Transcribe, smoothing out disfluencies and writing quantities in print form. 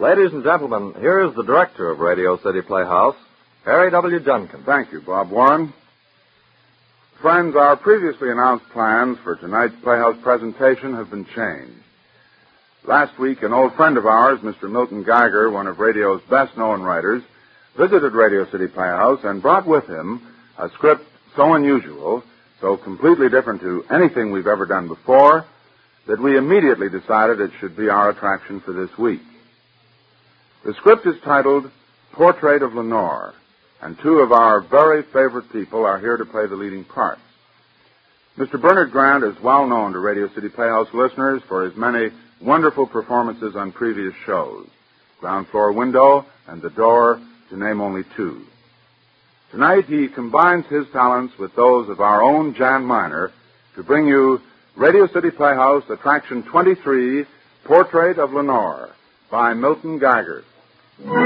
Ladies and gentlemen, here is the director of Radio City Playhouse, Harry W. Junkin. Thank you, Bob Warren. Friends, our previously announced plans for tonight's Playhouse presentation have been changed. Last week, an old friend of ours, Mr. Milton Geiger, one of radio's best-known writers, visited Radio City Playhouse and brought with him a script so unusual, so completely different to anything we've ever done before, that we immediately decided it should be our attraction for this week. The script is titled Portrait of Lenore, and two of our very favorite people are here to play the leading parts. Mr. Bernard Grant is well known to Radio City Playhouse listeners for his many wonderful performances on previous shows, Ground Floor Window and The Door, to name only two. Tonight he combines his talents with those of our own Jan Miner to bring you Radio City Playhouse Attraction 23, Portrait of Lenore, by Milton Geiger.